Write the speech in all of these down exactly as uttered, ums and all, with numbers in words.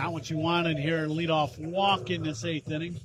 Not what you wanted here, leadoff walk in this eighth inning.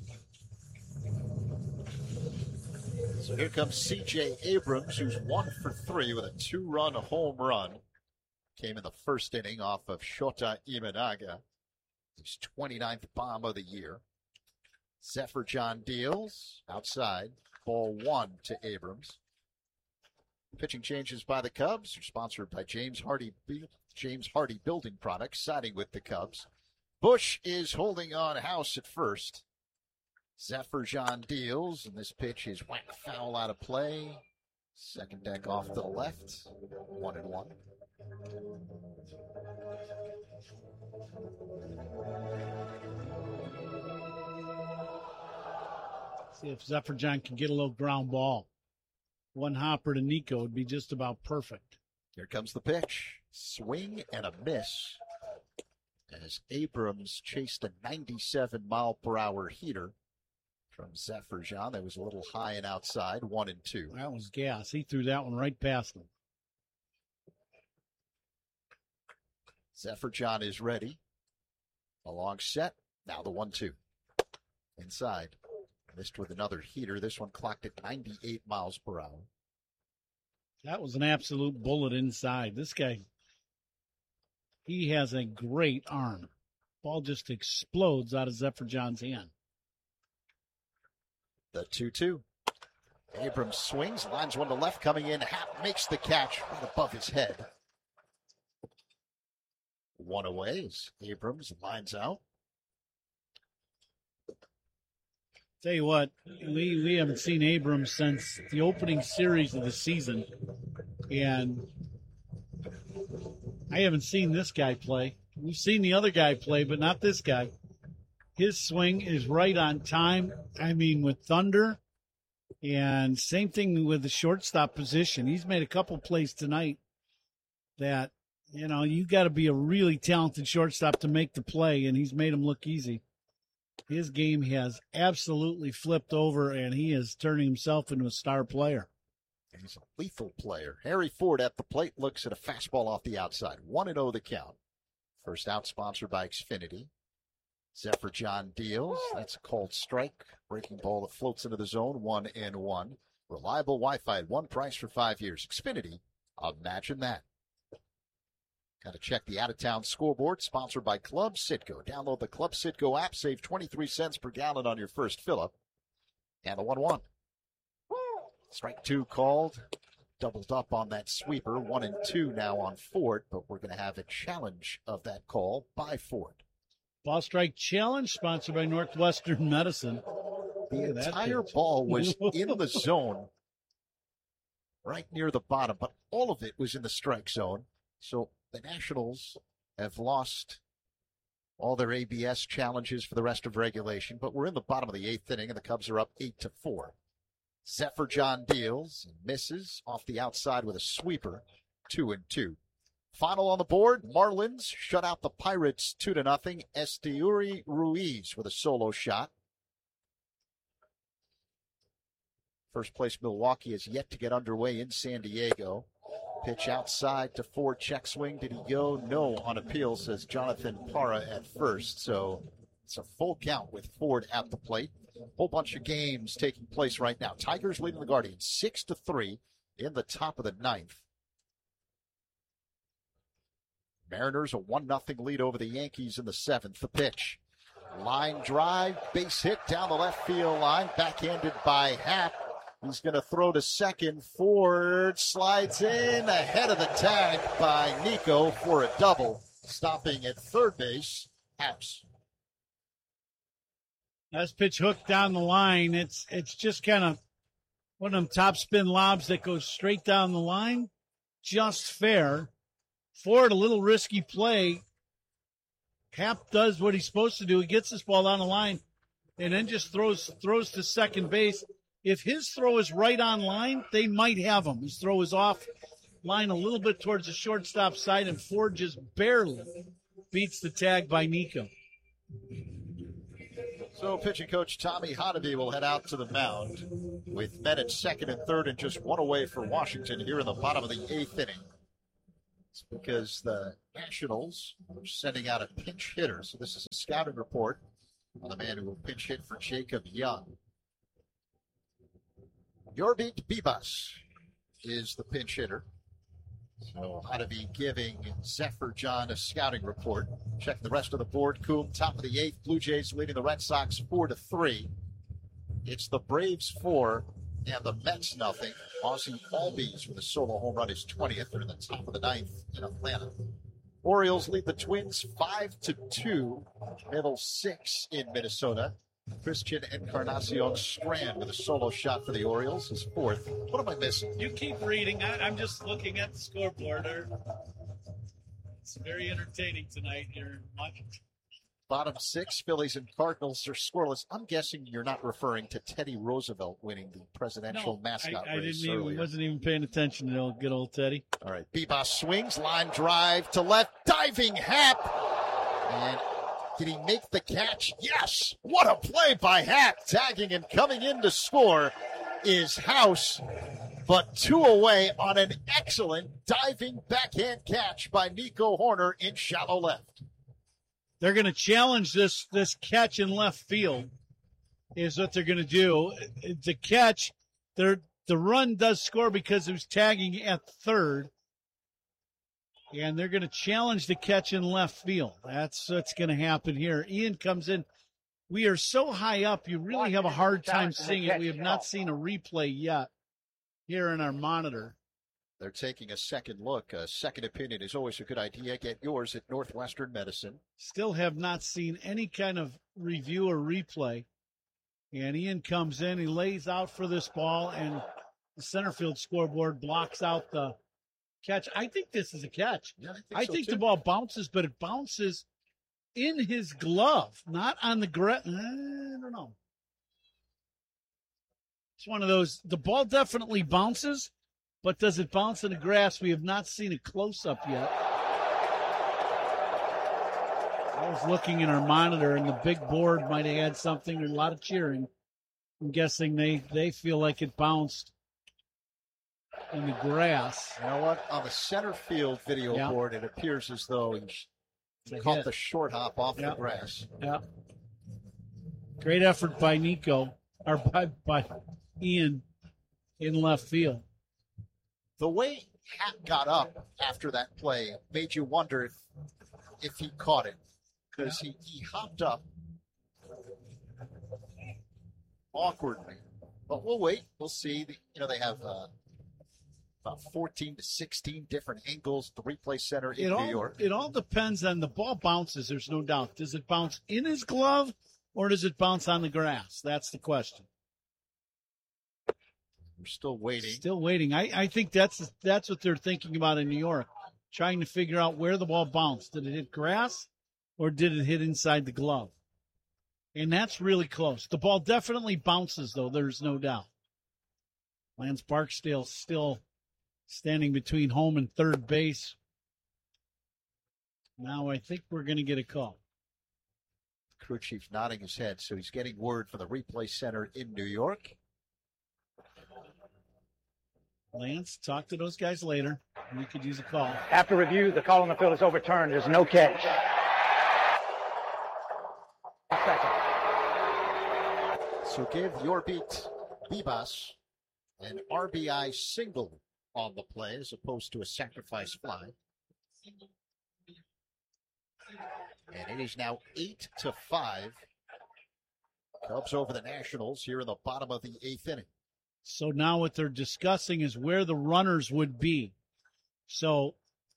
So here comes C J Abrams, who's one for three with a two-run home run. Came in the first inning off of Shota Imanaga. His twenty-ninth bomb of the year. Zephyr John deals outside. Ball one to Abrams. Pitching changes by the Cubs are sponsored by James Hardy James Hardy Building Products, siding with the Cubs. Bush is holding on house at first. Zephyr John deals, and this pitch is whack foul out of play. Second deck off to the left. One and one. See if Zephyr John can get a little ground ball. One hopper to Nico would be just about perfect. Here comes the pitch. Swing and a miss as Abrams chased a ninety-seven mile per hour heater from Zephyr John. That was a little high and outside, one and two. That was gas. He threw that one right past him. Zephyr John is ready. A long set. Now the one two. Inside. Missed with another heater. This one clocked at ninety-eight miles per hour. That was an absolute bullet inside. This guy, he has a great arm. Ball just explodes out of Zephyr John's hand. The two two. Abrams swings, lines one to left, coming in. Happ makes the catch right above his head. One away as Abrams lines out. Tell you what, we, we haven't seen Abrams since the opening series of the season. And I haven't seen this guy play. We've seen the other guy play, but not this guy. His swing is right on time. I mean, with thunder. And same thing with the shortstop position. He's made a couple plays tonight that, you know, you got to be a really talented shortstop to make the play, and he's made them look easy. His game has absolutely flipped over, and he is turning himself into a star player. He's a lethal player. Harry Ford at the plate looks at a fastball off the outside. one and oh the count. First out sponsored by Xfinity. Zephyr John deals. That's a called strike. Breaking ball that floats into the zone. One and one. Reliable Wi-Fi at one price for five years. Xfinity. Imagine that. Got to check the out-of-town scoreboard, sponsored by Club Citgo. Download the Club Citgo app, save twenty-three cents per gallon on your first fill-up. And the one one. Strike two called. Doubled up on that sweeper. One and two now on Ford, but we're going to have a challenge of that call by Ford. Ball strike challenge, sponsored by Northwestern Medicine. The entire ball was in the zone, right near the bottom, but all of it was in the strike zone. So the Nationals have lost all their A B S challenges for the rest of regulation, but we're in the bottom of the eighth inning, and the Cubs are up eight to four. Zephyr John deals and misses off the outside with a sweeper, two and two. Final on the board, Marlins shut out the Pirates two to nothing. Esteury Ruiz with a solo shot. First place Milwaukee has yet to get underway in San Diego. Pitch outside to Ford, check swing. Did he go? No on appeal, says Jonathan Parra at first. So it's a full count with Ford at the plate. Whole bunch of games taking place right now. Tigers leading the Guardians six to three in the top of the ninth. Mariners a one nothing lead over the Yankees in the seventh. The pitch. Line drive, base hit down the left field line, backhanded by Happ. He's going to throw to second. Ford slides in ahead of the tag by Nico for a double. Stopping at third base, Haps. That's pitch hooked down the line. It's it's just kind of one of them top spin lobs that goes straight down the line. Just fair. Ford, a little risky play. Happ does what he's supposed to do. He gets this ball down the line and then just throws throws to second base. If his throw is right on line, they might have him. His throw is off line a little bit towards the shortstop side, and Ford just barely beats the tag by Nico. So pitching coach Tommy Hotovy will head out to the mound with men at second and third and just one away for Washington here in the bottom of the eighth inning. It's because the Nationals are sending out a pinch hitter. So this is a scouting report on the man who will pinch hit for Jacob Young. Yorbit Bibas is the pinch hitter. So ought to be giving Zephyr John a scouting report. Check the rest of the board. Coombe, top of the eighth. Blue Jays leading the Red Sox four to three. It's the Braves four and the Mets nothing. Ozzie Albies with a solo home run, his twentieth. They're in the top of the ninth in Atlanta. Orioles lead the Twins five to two. Middle six in Minnesota. Christian Encarnacion Strand with a solo shot for the Orioles, his fourth. What am I missing? You keep reading. I, I'm just looking at the scoreboard. It's very entertaining tonight here. Bottom six, Phillies and Cardinals are scoreless. I'm guessing you're not referring to Teddy Roosevelt winning the presidential no, mascot I, I race didn't even, earlier. wasn't even paying attention to old, good old Teddy. All right, Bibas swings, line drive to left, diving Happ. And did he make the catch? Yes! What a play by Happ. Tagging and coming in to score is House. But two away on an excellent diving backhand catch by Nico Horner in shallow left. They're going to challenge this this catch in left field is what they're going to do. The catch, the run does score because it was tagging at third. And they're going to challenge the catch in left field. That's what's going to happen here. Ian comes in. We are so high up, you really have a hard time seeing it. We have not seen a replay yet here in our monitor. They're taking a second look. A second opinion is always a good idea. Get yours at Northwestern Medicine. Still have not seen any kind of review or replay. And Ian comes in. He lays out for this ball, and the center field scoreboard blocks out the catch. I think this is a catch. Yeah, I think, I so think too. the ball bounces, but it bounces in his glove, not on the ground. I don't know. It's one of those. The ball definitely bounces, but does it bounce in the grass? We have not seen a close-up yet. I was looking in our monitor, and the big board might have had something. There's a lot of cheering. I'm guessing they, they feel like it bounced in the grass. You know what? On the center field video yeah. board, it appears as though he It's caught hit. the short hop off yeah. the grass. Yeah. Great effort by Nico, or by, by Ian in left field. The way Happ got up after that play made you wonder if if he caught it, because yeah. he, he hopped up awkwardly. But we'll wait. We'll see. The, you know, they have uh, about fourteen to sixteen different angles, the replay center in it New all, York. It all depends on the ball bounces, there's no doubt. Does it bounce in his glove or does it bounce on the grass? That's the question. We're still waiting. Still waiting. I, I think that's that's what they're thinking about in New York, trying to figure out where the ball bounced. Did it hit grass or did it hit inside the glove? And that's really close. The ball definitely bounces, though. There's no doubt. Lance Barksdale still standing between home and third base. Now I think we're going to get a call. Crew chief nodding his head, so he's getting word from the replay center in New York. Lance, talk to those guys later. We could use a call. After review, the call on the field is overturned. There's no catch. Second. So give Yorbit Bibas an R B I single on the play as opposed to a sacrifice fly. And it is now eight to five. Cubs over the Nationals here in the bottom of the eighth inning. So now what they're discussing is where the runners would be. So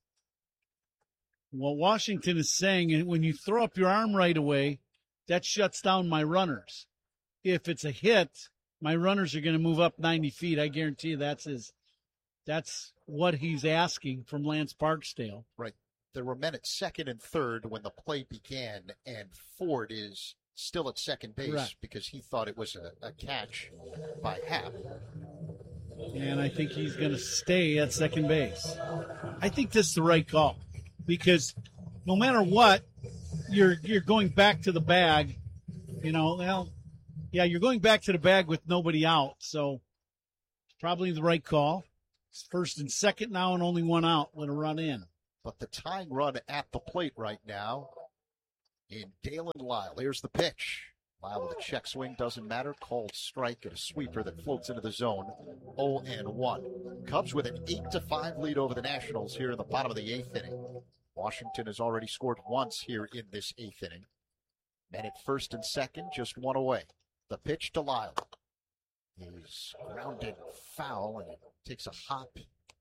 what Washington is saying, when you throw up your arm right away, that shuts down my runners. If it's a hit, my runners are going to move up ninety feet. I guarantee you that's his, that's what he's asking from Lance Barksdale. Right. There were men at second and third when the play began, and Ford is still at second base right. because he thought it was a, a catch by Happ. And I think he's going to stay at second base. I think this is the right call because no matter what, you're you're going back to the bag. You know, well, yeah, you're going back to the bag with nobody out, so it's probably the right call. It's first and second now and only one out with a run in. But the tying run at the plate right now in Dalen Lyle. Here's the pitch. Lyle with a check swing, doesn't matter. Called strike at a sweeper that floats into the zone. oh and one. Cubs with an eight to five lead over the Nationals here in the bottom of the eighth inning. Washington has already scored once here in this eighth inning. Men at first and second, just one away. The pitch to Lyle. He's grounded foul, and it takes a hop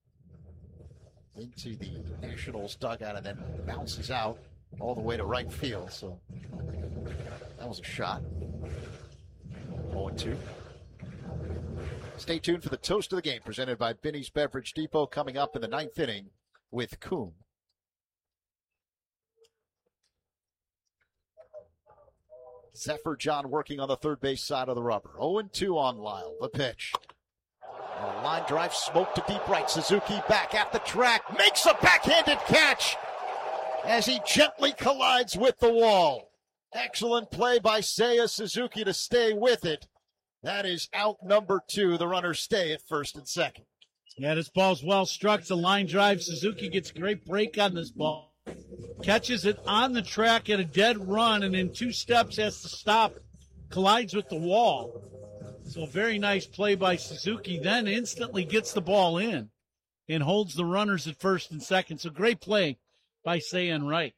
into the Nationals dugout and then bounces out all the way to right field. So that was a shot. oh and two. Stay tuned for the toast of the game presented by Binny's Beverage Depot coming up in the ninth inning with Coombe. Zephyr John working on the third base side of the rubber. oh and two on Lyle. The pitch. A line drive, smoke to deep right. Suzuki back at the track. Makes a backhanded catch as he gently collides with the wall. Excellent play by Seiya Suzuki to stay with it. That is out number two. The runners stay at first and second. Yeah, this ball's well struck. It's a line drive. Suzuki gets a great break on this ball. Catches it on the track at a dead run, and in two steps has to stop. Collides with the wall. So a very nice play by Suzuki. Then instantly gets the ball in and holds the runners at first and second. So great play by Seiya and Wright.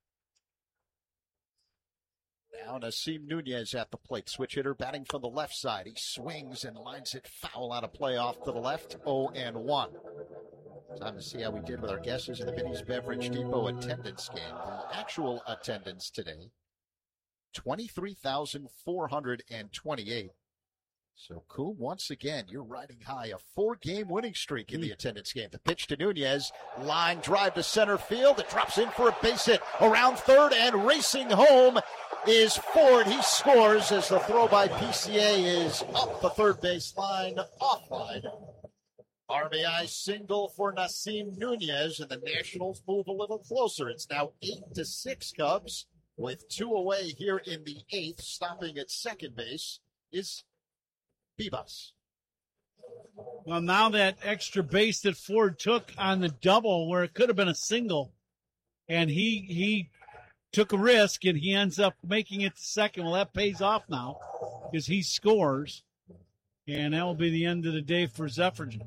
Now Nasim Nunez at the plate. Switch hitter batting from the left side. He swings and lines it foul out of play off to the left. oh and one. Time to see how we did with our guesses in the Binny's Beverage Depot attendance game. The actual attendance today, twenty-three thousand four hundred twenty-eight. So, Coombe, once again, you're riding high. A four-game winning streak in the attendance game. The pitch to Nunez. Line drive to center field. It drops in for a base hit around third, and racing home is Ford. He scores as the throw by P C A is up the third base line, offline. R B I single for Nasim Nunez, and the Nationals move a little closer. It's now eight to six Cubs with two away here in the eighth. Stopping at second base is Bibas. Well, now that extra base that Ford took on the double where it could have been a single, and he he took a risk, and he ends up making it to second. Well, that pays off now because he scores, and that will be the end of the day for Zephyr.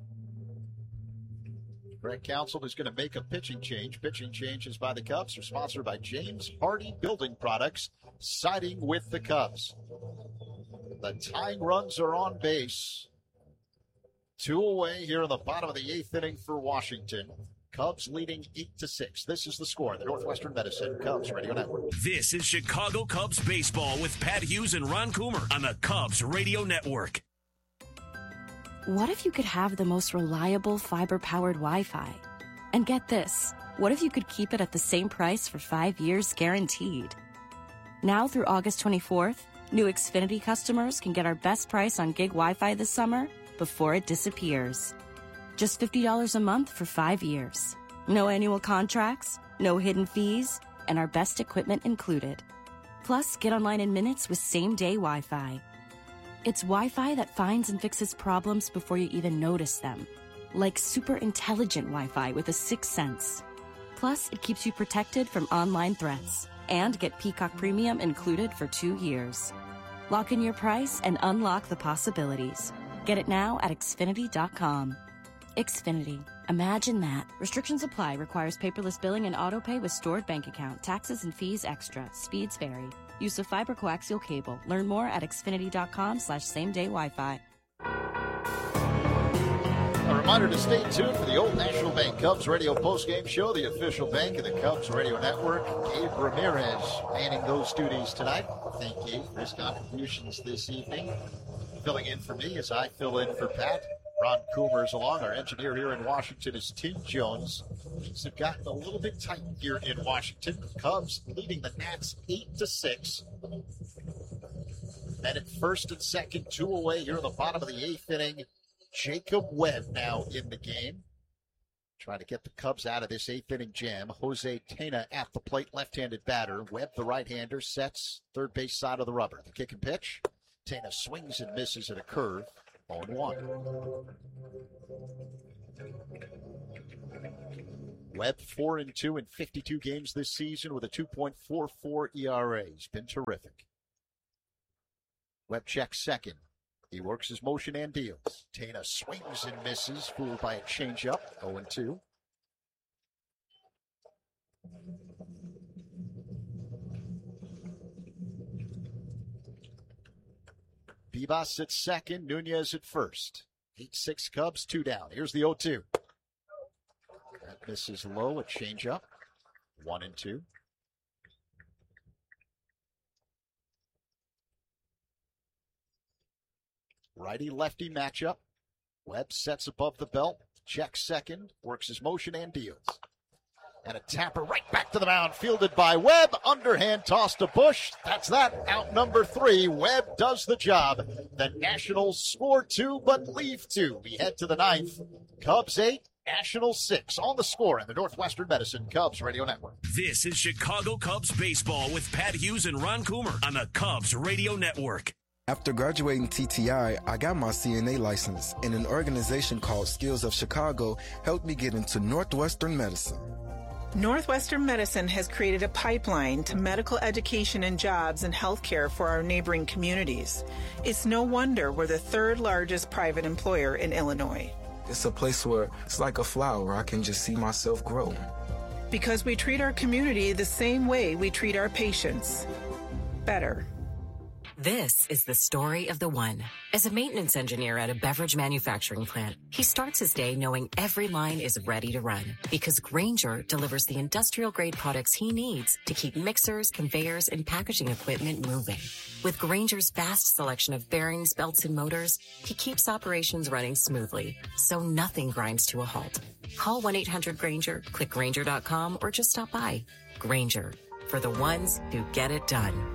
Greg Counsell is going to make a pitching change. Pitching changes by the Cubs are sponsored by James Hardy Building Products, siding with the Cubs. The tying runs are on base. Two away here in the bottom of the eighth inning for Washington. Cubs leading eight to six. This is the score. The Northwestern Medicine Cubs Radio Network. This is Chicago Cubs baseball with Pat Hughes and Ron Coomer on the Cubs Radio Network. What if you could have the most reliable fiber-powered Wi-Fi? And get this, what if you could keep it at the same price for five years guaranteed? Now through August twenty-fourth, new Xfinity customers can get our best price on gig Wi-Fi this summer before it disappears. Just fifty dollars a month for five years. No annual contracts, no hidden fees, and our best equipment included. Plus, get online in minutes with same-day Wi-Fi. It's Wi-Fi that finds and fixes problems before you even notice them. Like super intelligent Wi-Fi with a sixth sense. Plus, it keeps you protected from online threats. And get Peacock Premium included for two years. Lock in your price and unlock the possibilities. Get it now at Xfinity dot com. Xfinity. Imagine that. Restrictions apply. Requires paperless billing and autopay with stored bank account. Taxes and fees extra. Speeds vary. Use of fiber coaxial cable. Learn more at Xfinity dot com slash same day Wi-Fi. A reminder to stay tuned for the Old National Bank Cubs radio postgame show, the official bank of the Cubs Radio Network. Gabe Ramirez manning those duties tonight. Thank you for his contributions this evening. Filling in for me as I fill in for Pat. Ron Coomer is along. Our engineer here in Washington is Tim Jones. Things have gotten a little bit tight here in Washington. Cubs leading the Nats eight to six. And at first and second, two away here in the bottom of the eighth inning. Jacob Webb now in the game. Trying to get the Cubs out of this eighth inning jam. Jose Tena at the plate, left-handed batter. Webb, the right-hander, sets third base side of the rubber. The kick and pitch. Tena swings and misses at a curve. oh and one. Webb four and two in fifty-two games this season with a two point four four E R A. He's been terrific. Webb checks second. He works his motion and deals. Tena swings and misses, fooled by a changeup. oh and two. Vivas at second, Nunez at first. eight six Cubs, two down. Here's the oh two. That misses low, a changeup. one and two. Righty-lefty matchup. Webb sets above the belt, checks second, works his motion and deals. And a tapper right back to the mound, fielded by Webb. Underhand toss to Bush. That's that. Out number three. Webb does the job. The Nationals score two, but leave two. We head to the ninth. Cubs eight, Nationals six. On the score in the Northwestern Medicine Cubs Radio Network. This is Chicago Cubs baseball with Pat Hughes and Ron Coomer on the Cubs Radio Network. After graduating T T I, I got my C N A license, and an organization called Skills of Chicago helped me get into Northwestern Medicine. Northwestern Medicine has created a pipeline to medical education and jobs in healthcare for our neighboring communities. It's no wonder we're the third largest private employer in Illinois. It's a place where it's like a flower. I can just see myself grow. Because we treat our community the same way we treat our patients. Better. This is the story of the one. As a maintenance engineer at a beverage manufacturing plant, he starts his day knowing every line is ready to run because Grainger delivers the industrial-grade products he needs to keep mixers, conveyors, and packaging equipment moving. With Grainger's vast selection of bearings, belts, and motors, he keeps operations running smoothly, so nothing grinds to a halt. Call one eight hundred Grainger, click Grainger dot com, or just stop by. Grainger, for the ones who get it done.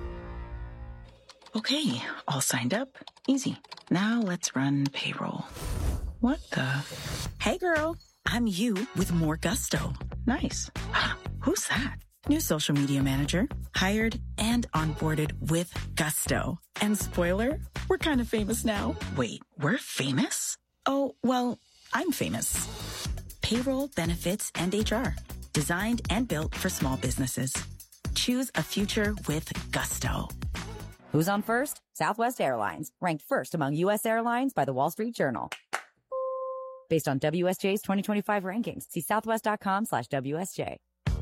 Okay, all signed up. Easy. Now let's run payroll. What the? Hey girl, I'm you with more gusto. Nice. Who's that? New social media manager. Hired and onboarded with gusto. And spoiler, we're kind of famous now. Wait, we're famous? Oh, well, I'm famous. Payroll, benefits, and H R. Designed and built for small businesses. Choose a future with gusto. Who's on first? Southwest Airlines, ranked first among U S airlines by the Wall Street Journal. Based on W S J's twenty twenty-five rankings, see southwest.com slash WSJ.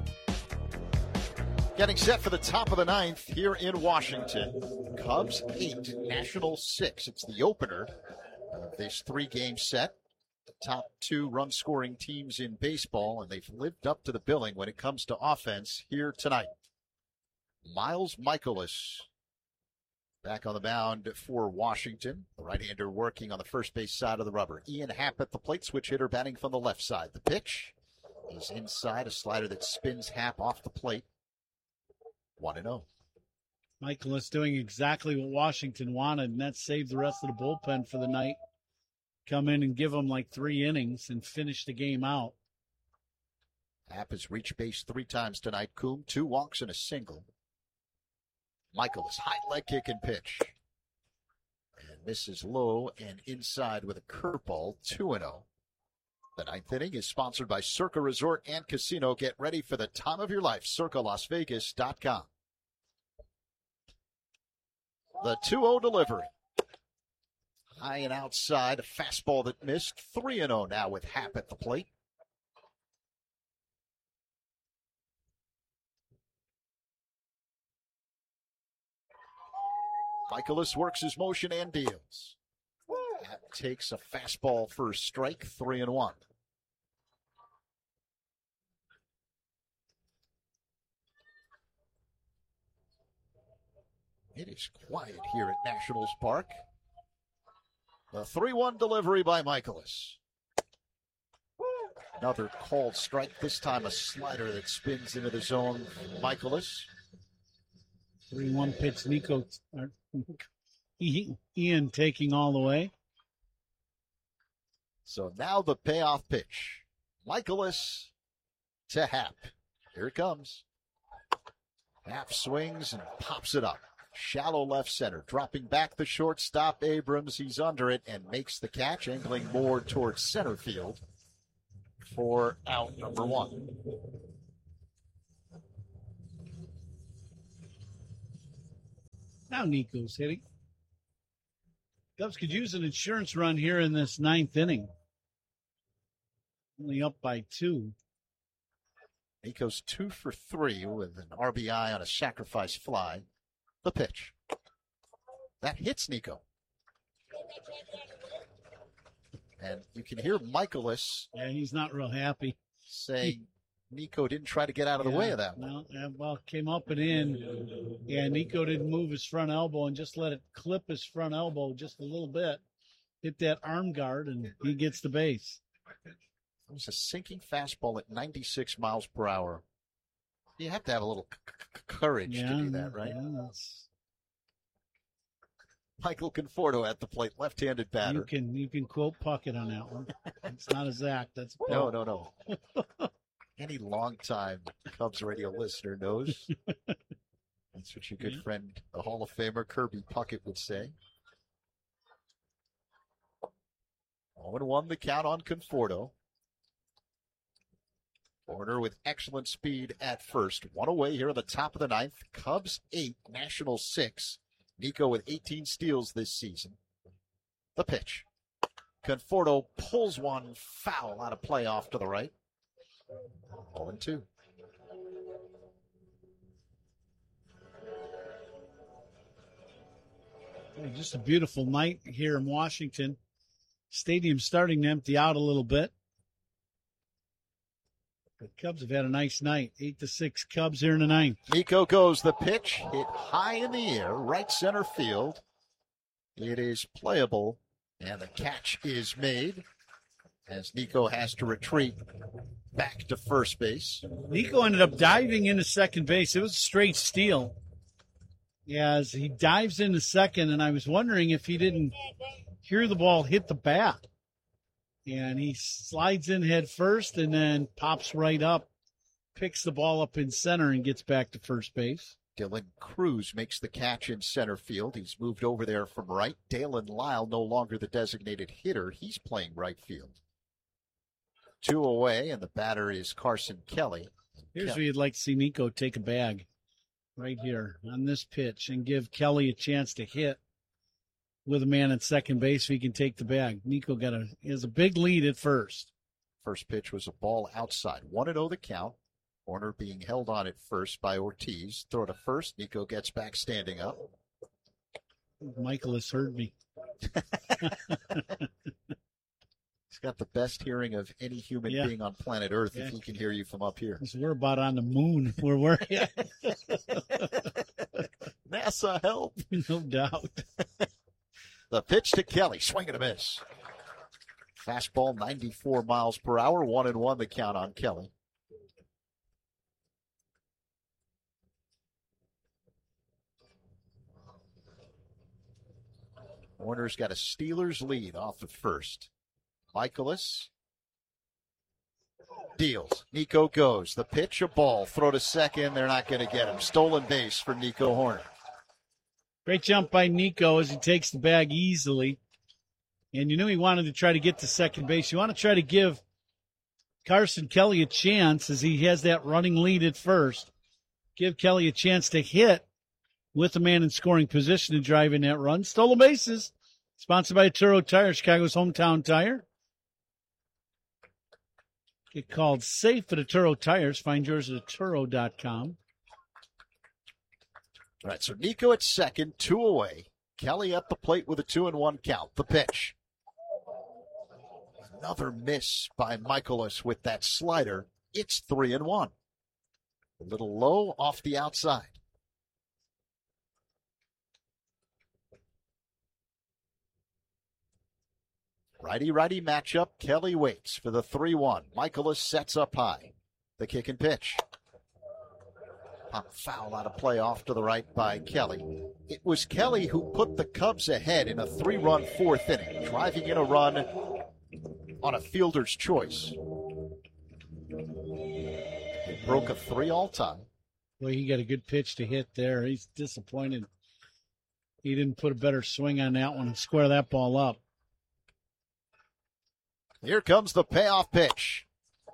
Getting set for the top of the ninth here in Washington. Cubs eight, Nationals six. It's the opener of this three-game set. The top two run-scoring teams in baseball, and they've lived up to the billing when it comes to offense here tonight. Miles Mikolas back on the mound for Washington. The right-hander working on the first base side of the rubber. Ian Happ at the plate, switch hitter batting from the left side. The pitch is inside, a slider that spins Happ off the plate. one and oh. Mikolas doing exactly what Washington wanted, and that saved the rest of the bullpen for the night. Come in and give them like three innings and finish the game out. Happ has reached base three times tonight. Coombe, two walks and a single. Mikolas, high leg kick and pitch. And misses low and inside with a curveball, two and oh. The ninth inning is sponsored by Circa Resort and Casino. Get ready for the time of your life. Circa Las Vegas dot com. The two oh delivery. High and outside, a fastball that missed. three and oh now with Happ at the plate. Mikolas works his motion and deals. That takes a fastball for a strike, three and one. It is quiet here at Nationals Park. The three one delivery by Mikolas. Another called strike, this time a slider that spins into the zone. Mikolas. three one pitch, Nico. Ian taking all the way. So now the payoff pitch. Mikolas to Happ. Here it comes. Happ swings and pops it up. Shallow left center. Dropping back the shortstop, Abrams. He's under it and makes the catch, angling more towards center field. for out number one. Now Nico's hitting. Cubs could use an insurance run here in this ninth inning. Only up by two. Nico's two for three with an R B I on a sacrifice fly. The pitch. That hits Nico. And you can hear Michaelis. Yeah, he's not real happy. Saying Nico didn't try to get out of the yeah, way of that one. No, yeah, well, came up and in. Yeah, Nico didn't move his front elbow and just let it clip his front elbow just a little bit. Hit that arm guard, and he gets the base. It was a sinking fastball at ninety-six miles per hour. You have to have a little c- c- courage yeah, to do that, right? Yeah, that's... Michael Conforto at the plate, left-handed batter. You can you can quote Puckett on that one. It's not a Zach. That's a no, no, no. Any longtime Cubs radio listener knows. That's what your good yeah. friend, the Hall of Famer Kirby Puckett, would say. oh and one the count on Conforto. Warner with excellent speed at first. One away here at the top of the ninth. Cubs eight, Nationals six. Nico with eighteen steals this season. The pitch. Conforto pulls one foul out of play off to the right. oh and two. Just a beautiful night here in Washington. Stadium's starting to empty out a little bit. The Cubs have had a nice night. Eight to six Cubs here in the ninth. Nico goes. The pitch hit high in the air, right center field. It is playable, and the catch is made as Nico has to retreat back to first base. Nico ended up diving into second base. It was a straight steal. Yeah, as he dives into second, and I was wondering if he didn't hear the ball hit the bat. And he slides in head first and then pops right up, picks the ball up in center, and gets back to first base. Dylan Cruz makes the catch in center field. He's moved over there from right. Dalen Lyle, no longer the designated hitter. He's playing right field. Two away, and the batter is Carson Kelly. Here's Kelly. where you'd like to see Nico take a bag right here on this pitch and give Kelly a chance to hit with a man at second base so he can take the bag. Nico got a has a big lead at first. First pitch was a ball outside. one and oh the count. Warner being held on at first by Ortiz. Throw to first. Nico gets back standing up. Michael has heard me. He's got the best hearing of any human yeah. being on planet Earth yeah. if he can hear you from up here. We're about on the moon where we're at. NASA help. No doubt. The pitch to Kelly. Swing and a miss. Fastball ninety-four miles per hour. One and one the count on Kelly. Warner's got a Steelers lead off of first. Michaelis deals. Nico goes. The pitch, a ball. Throw to second. They're not going to get him. Stolen base for Nico Hoerner. Great jump by Nico as he takes the bag easily. And you knew he wanted to try to get to second base. You want to try to give Carson Kelly a chance as he has that running lead at first. Give Kelly a chance to hit with the man in scoring position to drive in that run. Stolen bases. Sponsored by Turo Tire, Chicago's hometown tire. Get called safe at Turo Tires. Find yours at Turo dot com. All right, so Nico at second, two away. Kelly at the plate with a two and one count. The pitch. Another miss by Michaelis with that slider. It's three and one. A little low off the outside. Righty-righty matchup. Kelly waits for the three one. Michaelis sets up high. The kick and pitch. Pop foul out of play off to the right by Kelly. It was Kelly who put the Cubs ahead in a three-run fourth inning, driving in a run on a fielder's choice. It broke a three all time. Well, he got a good pitch to hit there. He's disappointed he didn't put a better swing on that one and square that ball up. Here comes the payoff pitch.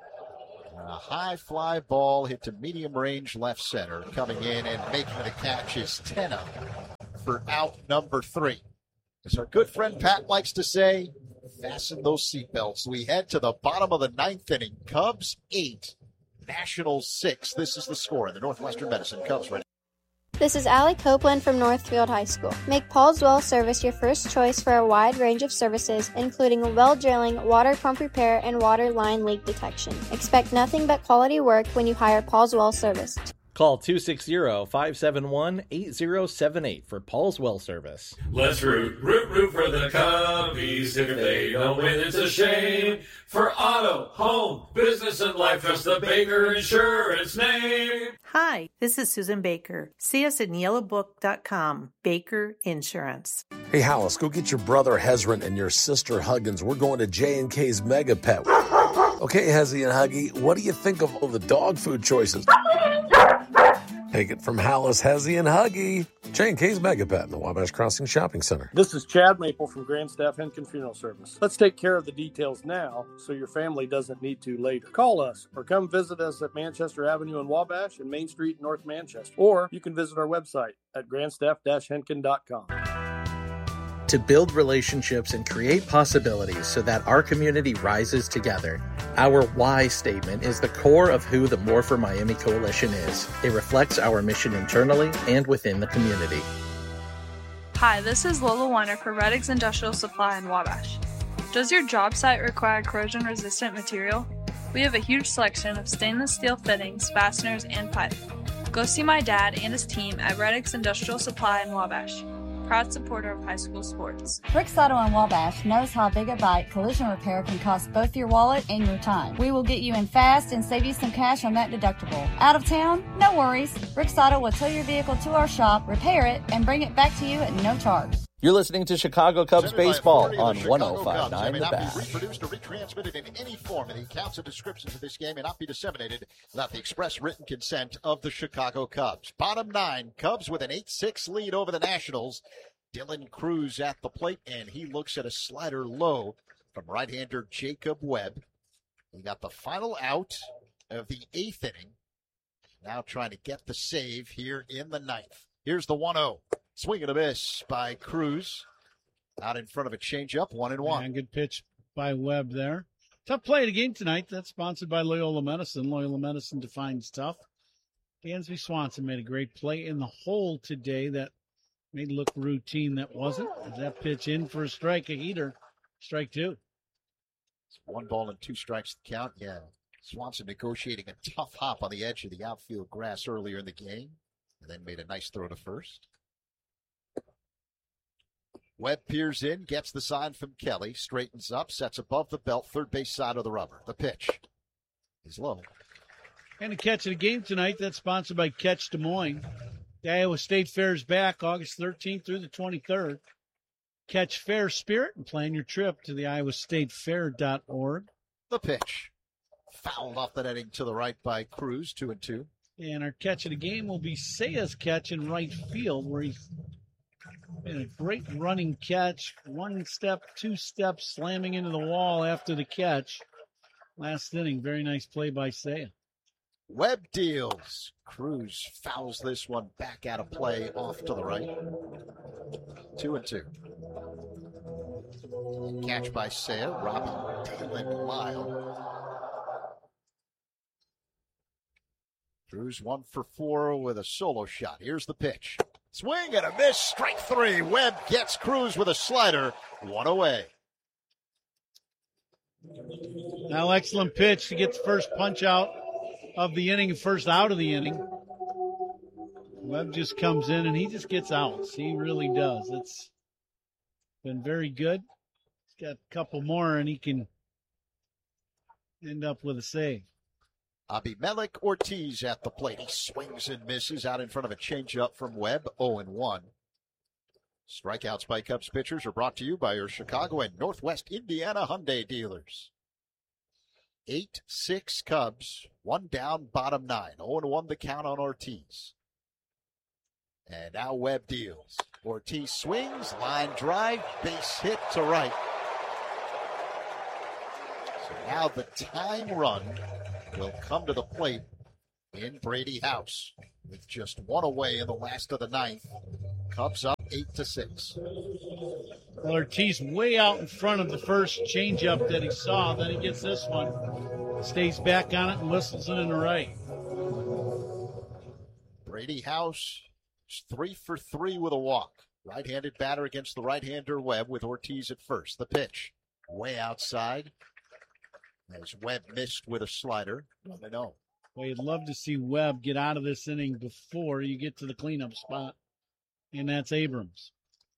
A high fly ball hit to medium range left center. Coming in and making the catch is Tenna for out number three. As our good friend Pat likes to say, fasten those seatbelts. We head to the bottom of the ninth inning. Cubs eight, Nationals six. This is the score in the Northwestern Medicine Cubs right now. This is Allie Copeland from Northfield High School. Make Paul's Well Service your first choice for a wide range of services, including well drilling, water pump repair, and water line leak detection. Expect nothing but quality work when you hire Paul's Well Service. Call two six zero, five seven one, eight zero seven eight for Paul's Well Service. Let's root, root, root for the Cubbies. If they don't win, it's a shame. For auto, home, business, and life, trust the Baker Insurance name. Hi, this is Susan Baker. See us at yellow book dot com. Baker Insurance. Hey, Hollis, go get your brother Hezron and your sister Huggins. We're going to J and K's Mega Pet. Okay, Hezzy and Huggy, what do you think of all the dog food choices? Take it from Hollis, Hezzy, and Huggy. J and K's Mega Pet in the Wabash Crossing Shopping Center. This is Chad Maple from Grand Staff Henkin Funeral Service. Let's take care of the details now so your family doesn't need to later. Call us or come visit us at Manchester Avenue in Wabash and Main Street in North Manchester. Or you can visit our website at grandstaff dash henkin dot com. To build relationships and create possibilities so that our community rises together. Our why statement is the core of who the More for Miami Coalition is. It reflects our mission internally and within the community. Hi, this is Lola Weiner for Reddix Industrial Supply in Wabash. Does your job site require corrosion-resistant material? We have a huge selection of stainless steel fittings, fasteners, and pipe. Go see my dad and his team at Reddix Industrial Supply in Wabash. Proud supporter of high school sports. Rick's Auto in Wabash knows how big a bite collision repair can cost both your wallet and your time. We will get you in fast and save you some cash on that deductible. Out of town? No worries. Rick's Auto will tow your vehicle to our shop, repair it, and bring it back to you at no charge. You're listening to Chicago Cubs baseball on one oh five point nine The Bat. May not be reproduced or retransmitted in any form, and the accounts and descriptions of this game may not be disseminated without the express written consent of the Chicago Cubs. Bottom nine, Cubs with an eight six lead over the Nationals. Dylan Cruz at the plate, and he looks at a slider low from right-hander Jacob Webb. We got the final out of the eighth inning. Now trying to get the save here in the ninth. Here's the one oh. Swing and a miss by Cruz. Out in front of a changeup, one and one. And good pitch by Webb there. Tough play of the game tonight. That's sponsored by Loyola Medicine. Loyola Medicine defines tough. Dansby Swanson made a great play in the hole today that made it look routine. That wasn't. That pitch in for a strike, a heater. Strike two. It's one ball and two strikes to count. Yeah. Swanson negotiating a tough hop on the edge of the outfield grass earlier in the game, and then made a nice throw to first. Webb peers in, gets the sign from Kelly, straightens up, sets above the belt, third base side of the rubber. The pitch is low. And the catch of the game tonight, that's sponsored by Catch Des Moines. The Iowa State Fair is back August thirteenth through the twenty-third. Catch Fair Spirit and plan your trip to the iowa state fair dot org. The pitch. Fouled off the netting to the right by Cruz, two and two. And our catch of the game will be Saya's catch in right field, where he's made a great running catch. One step, two steps, slamming into the wall after the catch. Last inning, very nice play by Saya. Webb deals. Cruz fouls this one back out of play off to the right. Two and two. Catch by Saya. Robbie Dalen Lyle. Cruz one for four with a solo shot. Here's the pitch. Swing and a miss. Strike three. Webb gets Cruz with a slider. One away. Now excellent pitch to get the first punch out of the inning, first out of the inning. Webb just comes in and he just gets outs. He really does. It's been very good. He's got a couple more and he can end up with a save. Abimelech Ortiz at the plate. He swings and misses out in front of a changeup from Webb, oh and one. Strikeouts by Cubs pitchers are brought to you by your Chicago and Northwest Indiana Hyundai dealers. eight six Cubs, one down, bottom nine. oh and one the count on Ortiz. And now Webb deals. Ortiz swings, line drive, base hit to right. So now the tying run will come to the plate in Brady House with just one away in the last of the ninth. Cubs up eight to six. Well, Ortiz way out in front of the first changeup that he saw. Then he gets this one, stays back on it and whistles it in the right. Brady House is three for three with a walk. Right-handed batter against the right-hander Webb with Ortiz at first. The pitch way outside as Webb missed with a slider. one and oh. Well, you'd love to see Webb get out of this inning before you get to the cleanup spot, and that's Abrams.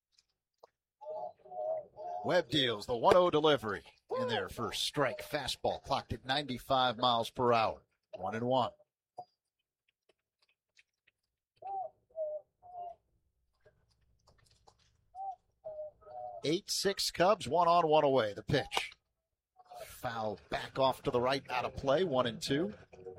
Webb deals the one oh delivery in there for strike. Fastball clocked at ninety-five miles per hour. One and one. eight six Cubs, one on, one away. The pitch. Foul back off to the right, out of play. One and two.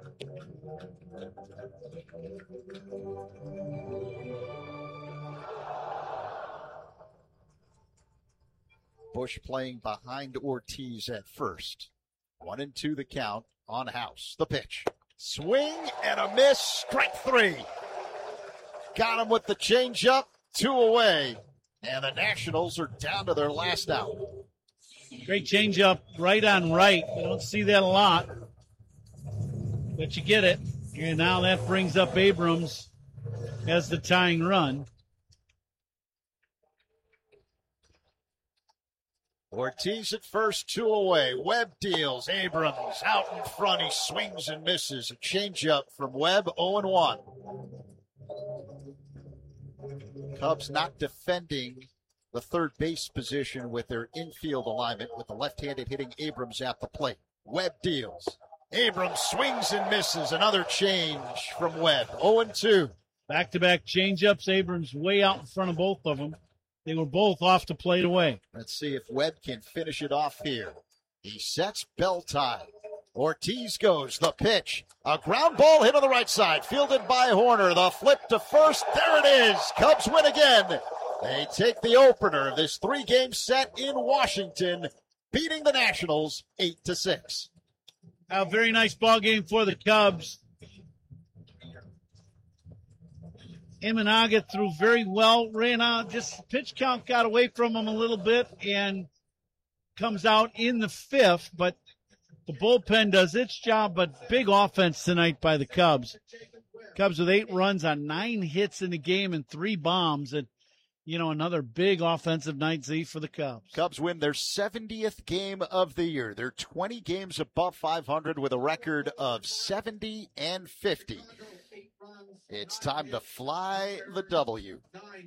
Bush playing behind Ortiz at first. One and two the count on House. The pitch. Swing and a miss. Strike three. Got him with the changeup. Two away. And the Nationals are down to their last out. Great changeup, right on right. You don't see that a lot, but you get it. And now that brings up Abrams as the tying run. Ortiz at first, two away. Webb deals. Abrams out in front. He swings and misses. A changeup from Webb, oh and one. Cubs not defending the third base position with their infield alignment with the left-handed hitting Abrams at the plate. Webb deals. Abrams swings and misses. Another change from Webb. oh and two. Back-to-back changeups. Abrams way out in front of both of them. They were both off to plate away. Let's see if Webb can finish it off here. He sets bell tie. Ortiz goes. The pitch. A ground ball hit on the right side. Fielded by Horner. The flip to first. There it is. Cubs win again. They take the opener of this three-game set in Washington, beating the Nationals eight to six. A very nice ball game for the Cubs. Imanaga threw very well, ran out, just pitch count got away from him a little bit and comes out in the fifth, but the bullpen does its job, but big offense tonight by the Cubs. Cubs with eight runs on nine hits in the game and three bombs, and you know, another big offensive night, Z, for the Cubs. Cubs win their seventieth game of the year. They're twenty games above five hundred with a record of seventy and fifty. It's time to fly the W.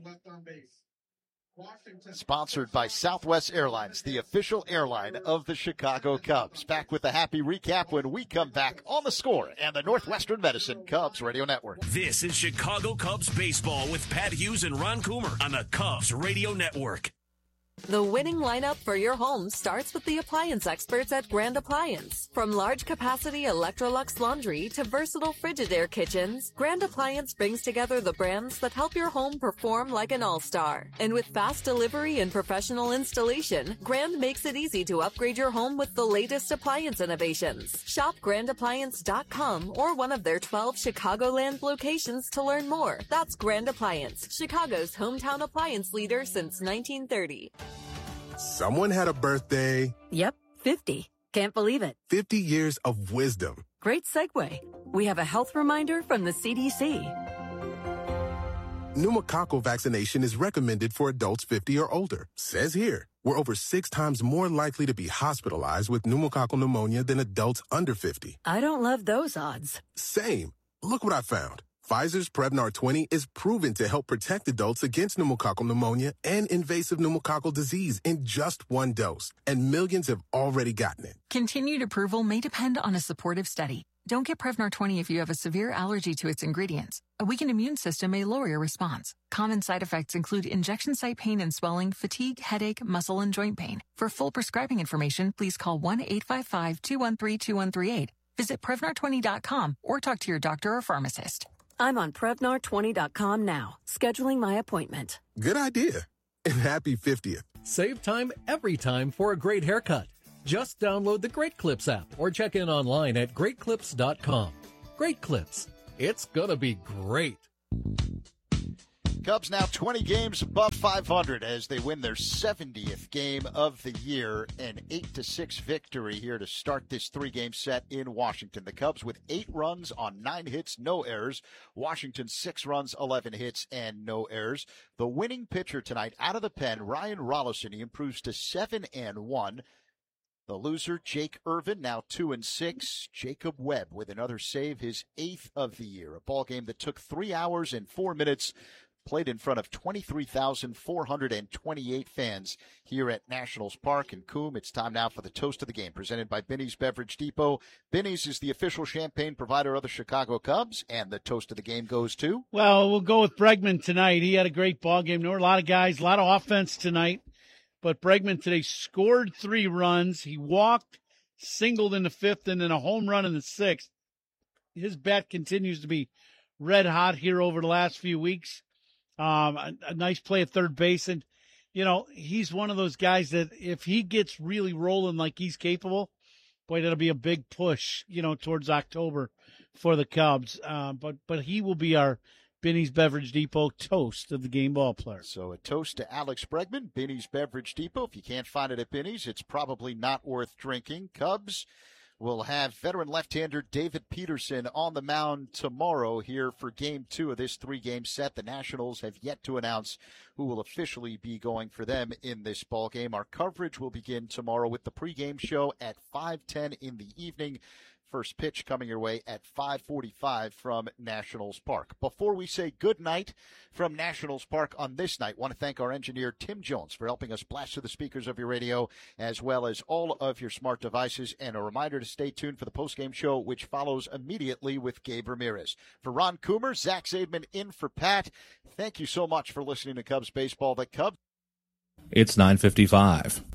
Sponsored by Southwest Airlines, the official airline of the Chicago Cubs. Back with the happy recap when we come back on The Score and the Northwestern Medicine Cubs Radio Network. This is Chicago Cubs baseball with Pat Hughes and Ron Coomer on the Cubs Radio Network. The winning lineup for your home starts with the appliance experts at Grand Appliance. From large capacity Electrolux laundry to versatile Frigidaire kitchens, Grand Appliance brings together the brands that help your home perform like an all-star. And with fast delivery and professional installation, Grand makes it easy to upgrade your home with the latest appliance innovations. Shop grand appliance dot com or one of their twelve Chicagoland locations to learn more. That's Grand Appliance, Chicago's hometown appliance leader since nineteen thirty. Someone had a birthday. Yep, fifty. Can't believe it. fifty years of wisdom. Great segue. We have a health reminder from the C D C. Pneumococcal vaccination is recommended for adults fifty or older. Says here, we're over six times more likely to be hospitalized with pneumococcal pneumonia than adults under fifty. I don't love those odds. Same. Look what I found. Pfizer's Prevnar twenty is proven to help protect adults against pneumococcal pneumonia and invasive pneumococcal disease in just one dose, and millions have already gotten it. Continued approval may depend on a supportive study. Don't get Prevnar twenty if you have a severe allergy to its ingredients. A weakened immune system may lower your response. Common side effects include injection site pain and swelling, fatigue, headache, muscle, and joint pain. For full prescribing information, please call one eight five five, two one three, two one three eight. Visit Prevnar twenty dot com or talk to your doctor or pharmacist. I'm on Prevnar twenty dot com now, scheduling my appointment. Good idea. And happy fiftieth. Save time every time for a great haircut. Just download the Great Clips app or check in online at great clips dot com. Great Clips. It's gonna be great. Cubs now twenty games above five hundred as they win their seventieth game of the year, an eight to six victory here to start this three-game set in Washington. The Cubs with eight runs on nine hits, no errors. Washington six runs, eleven hits, and no errors. The winning pitcher tonight out of the pen, Ryan Rollison, he improves to seven and one. The loser, Jake Irvin, now two and six. Jacob Webb with another save, his eighth of the year. A ball game that took three hours and four minutes. Played in front of twenty-three thousand four hundred twenty-eight fans here at Nationals Park. And Coom, it's time now for the toast of the game, presented by Binny's Beverage Depot. Binny's is the official champagne provider of the Chicago Cubs, and the toast of the game goes to? Well, we'll go with Bregman tonight. He had a great ball game. There were a lot of guys, a lot of offense tonight. But Bregman today scored three runs. He walked, singled in the fifth, and then a home run in the sixth. His bat continues to be red hot here over the last few weeks. Um, a, a nice play at third base. And, you know, he's one of those guys that if he gets really rolling like he's capable, boy, that'll be a big push, you know, towards October for the Cubs. Uh, but, but he will be our Binny's Beverage Depot toast of the game ball player. So a toast to Alex Bregman, Binny's Beverage Depot. If you can't find it at Binny's, it's probably not worth drinking. Cubs will have veteran left-hander David Peterson on the mound tomorrow here for game two of this three-game set. The Nationals have yet to announce who will officially be going for them in this ball game. Our coverage will begin tomorrow with the pregame show at five ten in the evening. First pitch coming your way at five forty-five from Nationals Park. Before we say good night from Nationals Park on this night, I want to thank our engineer Tim Jones for helping us blast to the speakers of your radio as well as all of your smart devices. And a reminder to stay tuned for the postgame show, which follows immediately with Gabe Ramirez. For Ron Coomer, Zach Zaidman in for Pat. Thank you so much for listening to Cubs Baseball. The Cubs. It's nine fifty-five.